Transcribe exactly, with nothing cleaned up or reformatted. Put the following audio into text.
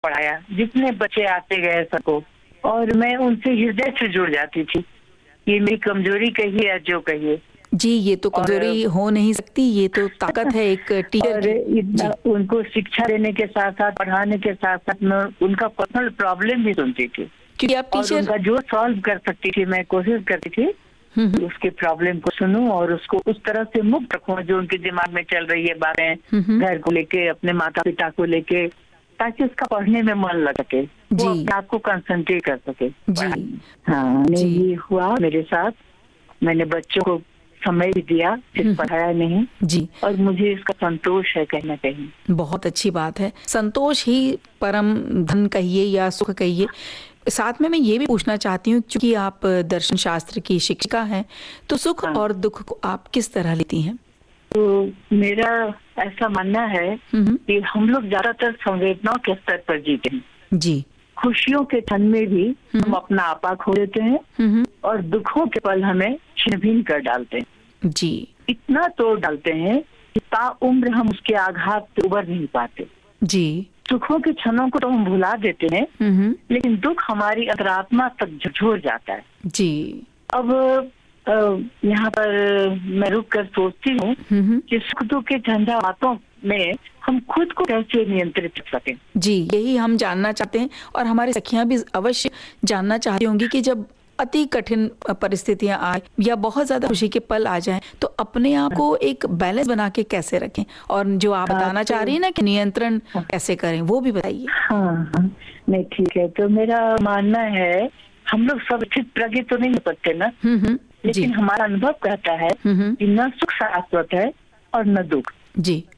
पढ़ाया, जितने बच्चे आते गए सबको, और मैं उनसे हृदय से जुड़ जाती थी। ये मेरी कमजोरी कहिए या जो कहिए। जी, ये तो कमजोरी हो नहीं सकती, ये तो ताकत है एक टीचर और की। इतना उनको शिक्षा देने के साथ साथ, पढ़ाने के साथ साथ मैं उनका पर्सनल प्रॉब्लम भी सुनती थी, क्योंकि आप और टीचर उनका जो सॉल्व कर सकती थी मैं कोशिश करती थी उसके प्रॉब्लम को सुनूं और उसको उस तरह से मुक्त रखूं जो उनके दिमाग में चल रही है बातें, घर को लेके, अपने माता पिता को लेके, ताकि उसका पढ़ने में मन लग सके, वो अपने आप को कंसंट्रेट कर सके। जी हाँ, नहीं जी। ये हुआ मेरे साथ। मैंने बच्चों को समय भी दिया, सिर्फ पढ़ाया नहीं। जी, और मुझे इसका संतोष है कहीं ना कहीं। बहुत अच्छी बात है। संतोष ही परम धन कहिए या सुख कहिए। साथ में मैं ये भी पूछना चाहती हूँ, क्योंकि आप दर्शन शास्त्र की शिक्षिका हैं, तो सुख हाँ। और दुख को आप किस तरह लेती हैं? तो मेरा ऐसा मानना है कि हम लोग ज्यादातर संवेदनाओं के स्तर पर जीते हैं। जी। खुशियों के क्षण में भी हम अपना आपा खो देते हैं, और दुखों के पल हमें छिन्न भिन्न कर डालते हैं। जी। इतना तोड़ डालते हैं कि ताउम्र हम उसके आघात से उबर नहीं पाते। जी। सुखों के क्षणों को तो हम भुला देते हैं, लेकिन दुख हमारी अंतरात्मा तक झकझोर जाता है। जी। अब यहाँ पर मैं रुक कर सोचती हूँ कि सुख दुख के झंझावातों में हम खुद को कैसे नियंत्रित कर सकें। जी, यही हम जानना चाहते हैं, और हमारी सखियां भी अवश्य जानना चाहती होंगी कि जब अति कठिन परिस्थितियां आए या बहुत ज्यादा खुशी के पल आ जाएं, तो अपने आप को एक बैलेंस बना के कैसे रखें, और जो आप बताना चाह रही है ना कि नियंत्रण कैसे करें, वो भी बताइए। हाँ हाँ, नहीं ठीक है। तो मेरा मानना है, हम लोग सब स्थित प्रज्ञ तो नहीं हो सकते ना, लेकिन हमारा अनुभव कहता है कि न सुख शाश्वत है और न दुख। जी।